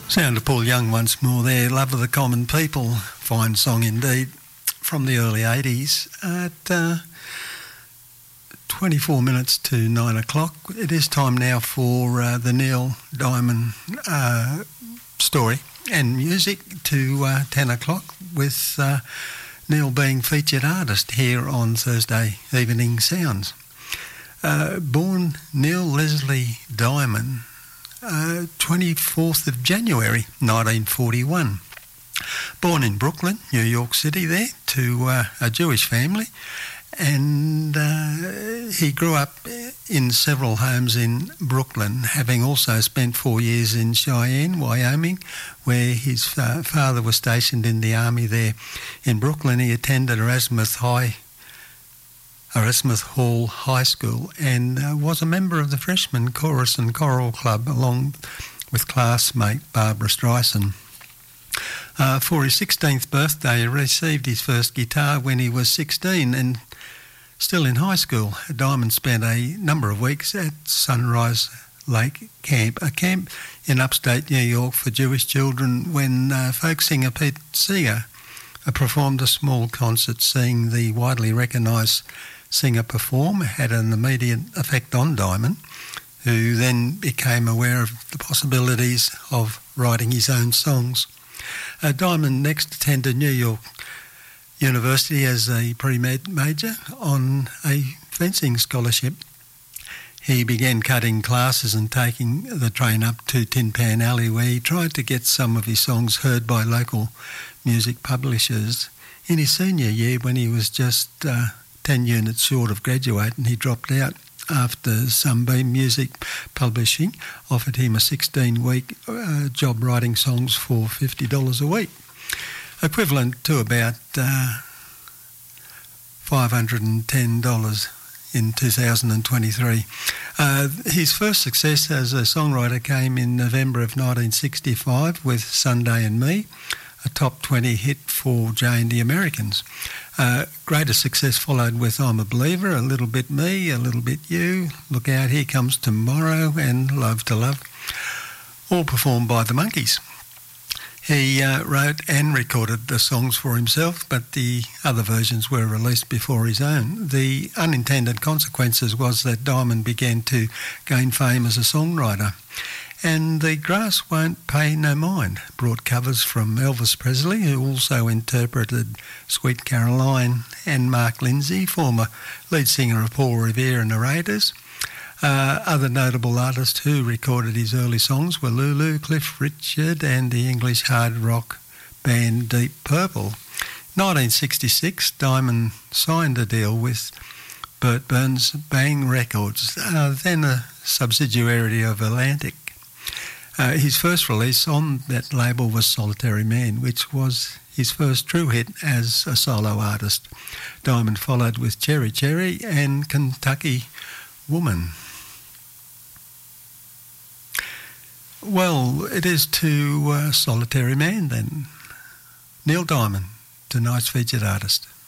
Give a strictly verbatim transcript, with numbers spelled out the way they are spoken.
Sound of Paul Young once more there. Love of the Common People. Fine song indeed from the early eighties. At uh, twenty-four minutes to nine o'clock, it is time now for uh, the Neil Diamond uh, story and music to uh, ten o'clock with uh, Neil being featured artist here on Thursday Evening Sounds. Uh, born Neil Leslie Diamond, Uh, twenty-fourth of January nineteen forty-one. Born in Brooklyn, New York City there, to uh, a Jewish family, and uh, he grew up in several homes in Brooklyn, having also spent four years in Cheyenne, Wyoming, where his uh, father was stationed in the army there. In Brooklyn, he attended Erasmus High Erasmus Hall High School and uh, was a member of the freshman chorus and choral club along with classmate Barbara Streisand. Uh, for his sixteenth birthday, he received his first guitar when he was sixteen, and still in high school, Diamond spent a number of weeks at Sunrise Lake Camp, a camp in upstate New York for Jewish children, when uh, folk singer Pete Seeger uh, performed a small concert seeing the widely recognised singer perform. Had an immediate effect on Diamond, who then became aware of the possibilities of writing his own songs. Uh, Diamond next attended New York University as a pre-med major on a fencing scholarship. He began cutting classes and taking the train up to Tin Pan Alley, where he tried to get some of his songs heard by local music publishers. In his senior year, when he was just uh, ten units short of graduating, he dropped out after Sunbeam Music Publishing offered him a sixteen-week uh, job writing songs for fifty dollars a week, equivalent to about uh, five hundred ten dollars in two thousand twenty-three. Uh, his first success as a songwriter came in November of nineteen sixty-five with Sunday and Me, a top twenty hit for Jay and the Americans. Uh, greater success followed with I'm a Believer, A Little Bit Me, A Little Bit You, Look Out, Here Comes Tomorrow, and Love to Love, all performed by the Monkees. He uh, wrote and recorded the songs for himself, but the other versions were released before his own. The unintended consequences was that Diamond began to gain fame as a songwriter. And The Grass Won't Pay No Mind brought covers from Elvis Presley, who also interpreted Sweet Caroline, and Mark Lindsay, former lead singer of Paul Revere and the Raiders. Uh, other notable artists who recorded his early songs were Lulu, Cliff Richard, and the English hard rock band Deep Purple. nineteen sixty-six, Diamond signed a deal with Burt Burns' Bang Records, uh, then a subsidiary of Atlantic. Uh, his first release on that label was Solitary Man, which was his first true hit as a solo artist. Diamond followed with Cherry Cherry and Kentucky Woman. Well, it is to uh, Solitary Man then. Neil Diamond, tonight's featured artist.